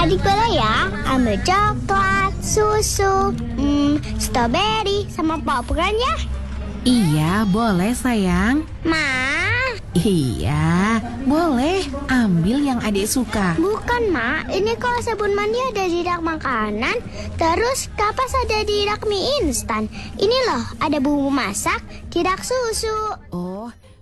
Adik boleh ya ambil coklat, susu, strawberry sama popcorn ya? Iya, boleh sayang. Ma, Iya, boleh. Ambil yang adik suka. bukan Ma, ini kalau sabun mandi ada di rak makanan, terus kapas ada di rak mie instan. Ini loh, ada bumbu masak di rak susu. Oh,